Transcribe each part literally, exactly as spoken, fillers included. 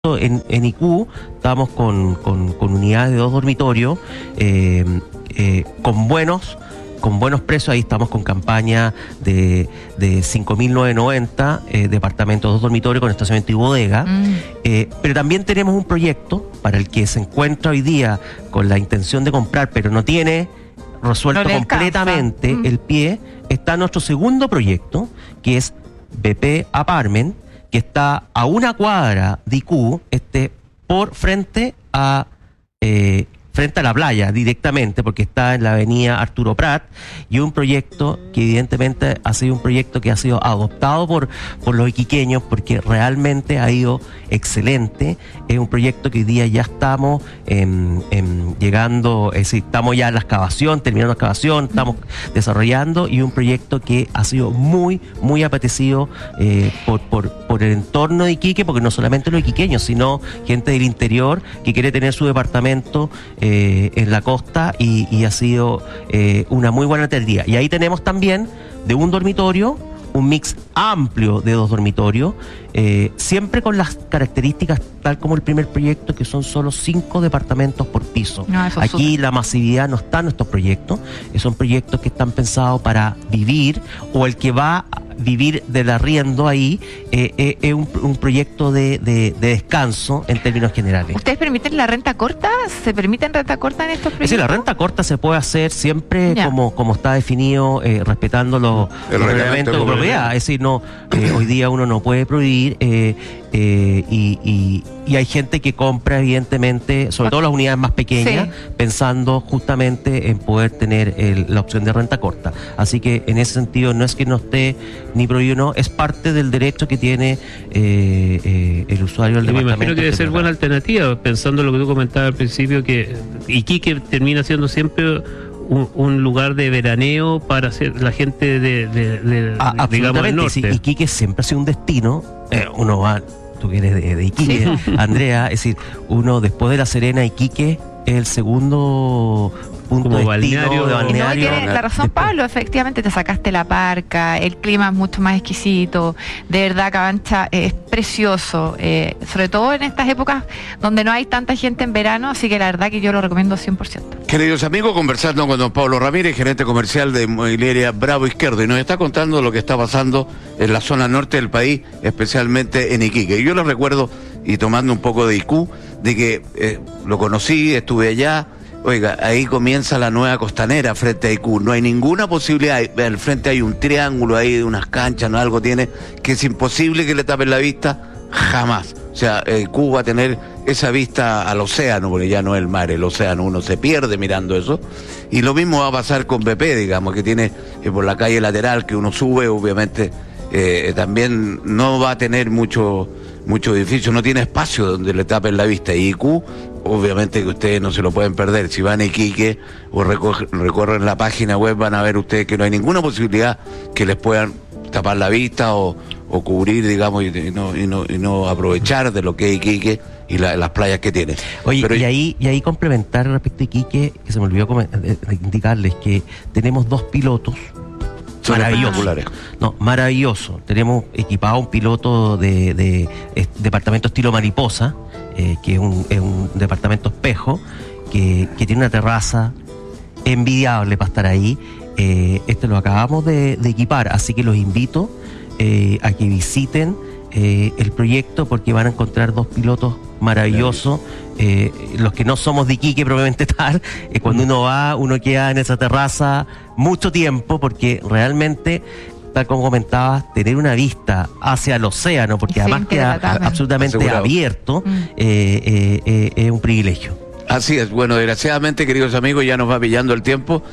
En, en I Q U estamos con, con, con unidades de dos dormitorios eh, eh, con buenos con buenos precios. Ahí estamos con campaña de, de cinco mil novecientos noventa, eh, departamentos, dos dormitorios con estacionamiento y bodega. Mm. Eh, pero también tenemos un proyecto para el que se encuentra hoy día con la intención de comprar, pero no tiene resuelto no completamente mm. el pie. Está nuestro segundo proyecto, que es B P Apartment, que está a una cuadra de I Q U, este, por frente a eh, frente a la playa directamente, porque está en la avenida Arturo Prat, y un proyecto que evidentemente ha sido un proyecto que ha sido adoptado por, por los iquiqueños, porque realmente ha ido excelente. Es un proyecto que hoy día ya estamos en, en llegando, es decir, estamos ya en la excavación, terminando la excavación, estamos desarrollando, y un proyecto que ha sido muy, muy apetecido eh, por, por, por el entorno de Iquique, porque no solamente los iquiqueños, sino gente del interior que quiere tener su departamento Eh, en la costa, y, y ha sido eh, una muy buena alternativa. Y ahí tenemos también de un dormitorio un mix amplio de dos dormitorios, eh, siempre con las características tal como el primer proyecto, que son solo cinco departamentos por piso. No, aquí la masividad no está en estos proyectos, son proyectos que están pensados para vivir, o el que va a vivir del arriendo ahí, eh, eh, es un, un proyecto de, de, de descanso en términos generales. ¿Ustedes permiten la renta corta? ¿Se permiten renta corta en estos proyectos? Sí, la renta corta se puede hacer siempre como, como está definido, eh, respetando los, los reglamentos de propiedad. Es decir, no, eh, hoy día uno no puede prohibir, eh, eh, y, y, y hay gente que compra, evidentemente, sobre todo las unidades más pequeñas, sí, pensando justamente en poder tener el, la opción de renta corta. Así que en ese sentido no es que no esté ni prohibido, no, es parte del derecho que tiene eh, eh, el usuario del departamento. Me imagino que debe ser buena alternativa, pensando lo que tú comentabas al principio, que Iquique termina siendo siempre Un, un lugar de veraneo para hacer la gente de, de, de, ah, de digamos, del norte. Sí, Iquique siempre ha sido un destino. Eh, uno va, tú que eres de, de Iquique, sí, Andrea, es decir, uno después de La Serena, Iquique es el segundo punto como de balneario, de balneario. No, tiene la razón, después. Pablo, efectivamente te sacaste la parca, el clima es mucho más exquisito, de verdad Cabancha es precioso, eh, sobre todo en estas épocas donde no hay tanta gente en verano, así que la verdad que yo lo recomiendo cien por ciento. Queridos amigos, conversando con don Pablo Ramírez, gerente comercial de Inmobiliaria Bravo Izquierdo, y nos está contando lo que está pasando en la zona norte del país, especialmente en Iquique. Y yo les recuerdo, y tomando un poco de I Q U, de que eh, lo conocí, estuve allá. Oiga, ahí comienza la nueva costanera frente a I Q U. No hay ninguna posibilidad. Al frente hay un triángulo ahí de unas canchas, no algo tiene, que es imposible que le tapen la vista, jamás. O sea, I Q U va a tener esa vista al océano, porque ya no es el mar, el océano, uno se pierde mirando eso. Y lo mismo va a pasar con B P, digamos, que tiene eh, por la calle lateral que uno sube, obviamente, eh, también no va a tener mucho, mucho edificio, no tiene espacio donde le tapen la vista. Y I Q U, obviamente que ustedes no se lo pueden perder. Si van a Iquique o recorren, recorren la página web, van a ver ustedes que no hay ninguna posibilidad que les puedan tapar la vista o, o cubrir, digamos, y, y, no, y, no, y no aprovechar de lo que es Iquique y la, las playas que tiene. Oye, Pero, y ahí y ahí complementar respecto a Iquique, que se me olvidó indicarles que tenemos dos pilotos maravillosos. No, maravilloso. Tenemos equipado un piloto de, de, de departamento estilo mariposa, eh, que es un, es un departamento espejo, que, que tiene una terraza envidiable para estar ahí. Eh, este lo acabamos de, de equipar, así que los invito eh, a que visiten eh, el proyecto, porque van a encontrar dos pilotos maravillosos. Eh, los que no somos de Iquique probablemente tal, eh, cuando uno va, uno queda en esa terraza mucho tiempo, porque realmente, tal como comentabas, tener una vista hacia el océano, porque y además queda absolutamente asegurado, abierto, mm. eh, eh, eh, es un privilegio. Así es. Bueno, desgraciadamente, queridos amigos, ya nos va pillando el tiempo.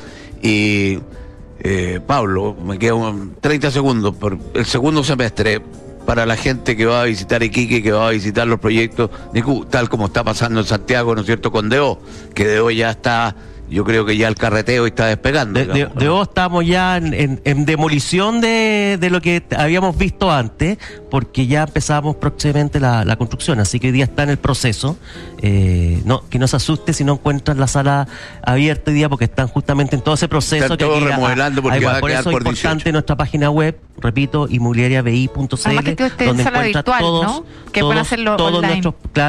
Y eh, Pablo, me quedan treinta segundos por el segundo semestre para la gente que va a visitar Iquique, que va a visitar los proyectos de I Q U, tal como está pasando en Santiago, ¿no es cierto?, con D O, que D O ya está yo creo que ya el carreteo está despegando. De, de, digamos, ¿no? de hoy estamos ya en, en- en demolición de, de lo que habíamos visto antes, porque ya empezamos próximamente la, la construcción, así que hoy día está en el proceso. Eh, no, que no se asuste si no encuentran la sala abierta hoy día, porque están justamente en todo ese proceso. Están que todos aquí, a- remodelando porque a- va a por quedar eso es por importante dieciocho. nuestra página web, repito, inmobiliaria b i punto c Además que l, tiene usted donde sala encuentra virtual, todos, ¿no? Que pueden todos, hacerlo todos online. nuestros